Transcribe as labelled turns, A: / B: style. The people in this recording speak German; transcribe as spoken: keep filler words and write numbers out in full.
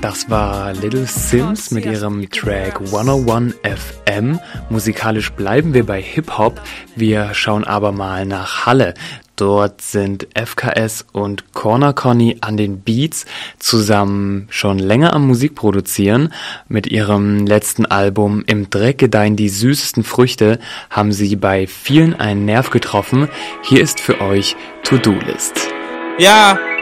A: Das war Little Sims mit ihrem Track hunderteins F M. Musikalisch bleiben wir bei Hip-Hop. Wir schauen aber mal nach Halle. Dort sind F K S und Corner Conny an den Beats zusammen schon länger am Musik produzieren. Mit ihrem letzten Album Im Dreck gedeihen die süßesten Früchte haben sie bei vielen einen Nerv getroffen. Hier ist für euch To-Do-List.
B: Ja,